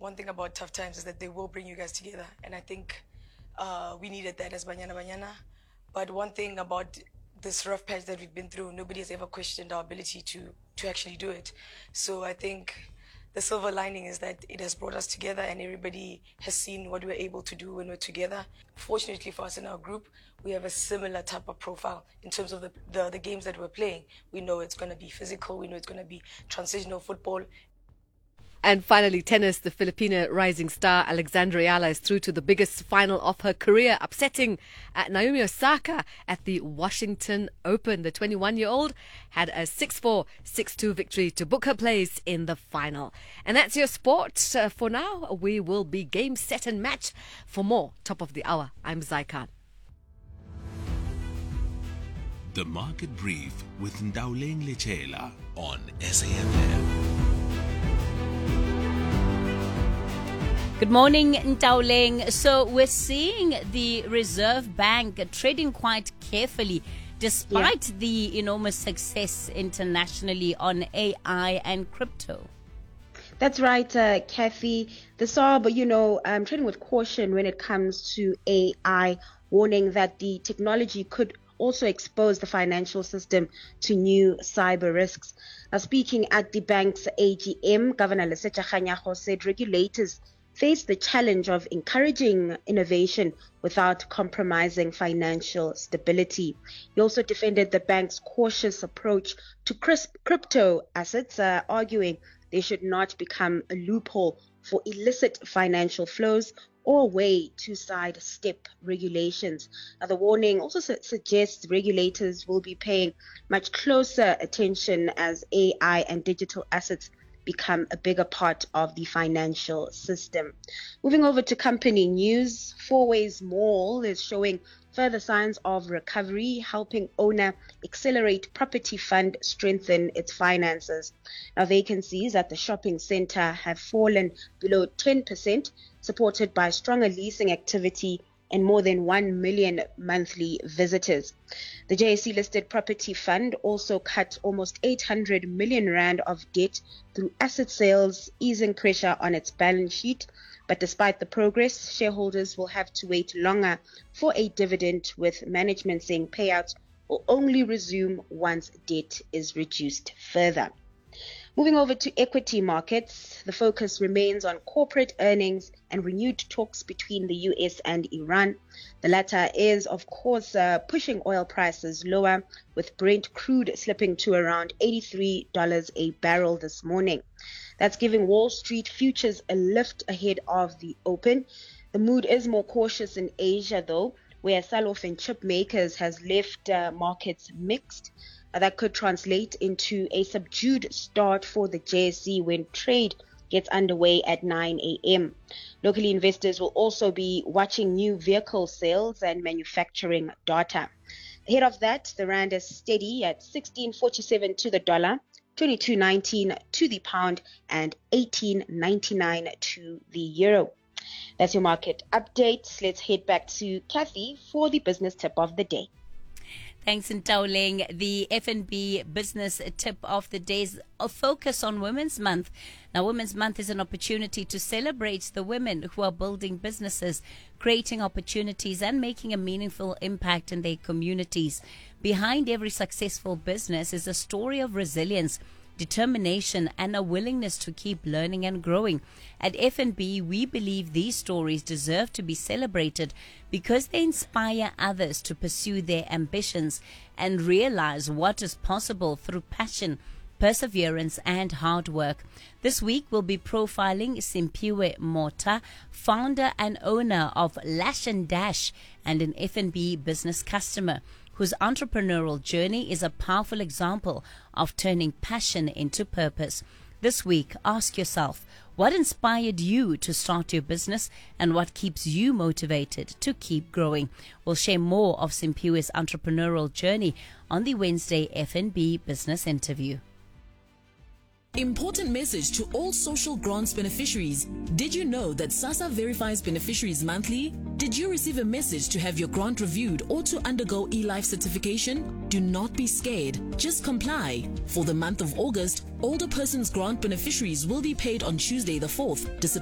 one thing about tough times is that they will bring you guys together. And I think we needed that as Banyana Banyana. But one thing about this rough patch that we've been through, nobody has ever questioned our ability to actually do it. So I think the silver lining is that it has brought us together and everybody has seen what we're able to do when we're together. Fortunately for us in our group, we have a similar type of profile in terms of the games that we're playing. We know it's going to be physical. We know it's going to be transitional football. And finally, tennis. The Filipina rising star Alexandra Ayala is through to the biggest final of her career, upsetting Naomi Osaka at the Washington Open. The 21-year-old had a 6-4, 6-2 victory to book her place in the final. And that's your sport for now. We will be game, set and match for more Top of the Hour. I'm Zai Khan. The Market Brief with Ndauleng Lechela on SAFM. Good morning, Ndauleng. So we're seeing the Reserve Bank treading quite carefully despite the enormous success internationally on AI and crypto. That's right, Kathy. The SARB, treading with caution when it comes to AI, warning that the technology could also expose the financial system to new cyber risks. Now, speaking at the bank's AGM, Governor Lesetja Kganyago said regulators face the challenge of encouraging innovation without compromising financial stability. He also defended the bank's cautious approach to crypto assets, arguing they should not become a loophole for illicit financial flows or a way to sidestep regulations. Now, the warning also suggests regulators will be paying much closer attention as AI and digital assets become a bigger part of the financial system. Moving over to company news, Fourways Mall is showing further signs of recovery, helping owner Accelerate Property Fund strengthen its finances. Now, vacancies at the shopping center have fallen below 10%, supported by stronger leasing activity and more than 1 million monthly visitors. The JSE listed property fund also cut almost 800 million rand of debt through asset sales, easing pressure on its balance sheet. But despite the progress, shareholders will have to wait longer for a dividend, with management saying payouts will only resume once debt is reduced further. Moving over to equity markets, the focus remains on corporate earnings and renewed talks between the US and Iran. The latter is, of course, pushing oil prices lower, with Brent crude slipping to around $83 a barrel this morning. That's giving Wall Street futures a lift ahead of the open. The mood is more cautious in Asia, though, where sell-off in chip makers has left markets mixed. That could translate into a subdued start for the JSE when trade gets underway at 9 a.m. Locally, investors will also be watching new vehicle sales and manufacturing data. Ahead of that, the rand is steady at 16.47 to the dollar, 22.19 to the pound, and 18.99 to the euro. That's your market update. Let's head back to Kathy for the business tip of the day. Thanks, Ndauleng. The FNB business tip of the day is a focus on Women's Month. Now, Women's Month is an opportunity to celebrate the women who are building businesses, creating opportunities, and making a meaningful impact in their communities. Behind every successful business is a story of resilience, determination, and a willingness to keep learning and growing. At FNB, we believe these stories deserve to be celebrated because they inspire others to pursue their ambitions and realize what is possible through passion, perseverance, and hard work. This week, we'll be profiling Simphiwe Mota, founder and owner of Lash and Dash, and an FNB business customer whose entrepreneurial journey is a powerful example of turning passion into purpose. This week, ask yourself, what inspired you to start your business and what keeps you motivated to keep growing? We'll share more of Simphiwe's entrepreneurial journey on the Wednesday FNB Business Interview. Important message to all social grants beneficiaries. Did you know that SASSA verifies beneficiaries monthly? Did you receive a message to have your grant reviewed or to undergo eLife certification? Do not be scared. Just comply. For the month of August, older persons grant beneficiaries will be paid on Tuesday the 4th,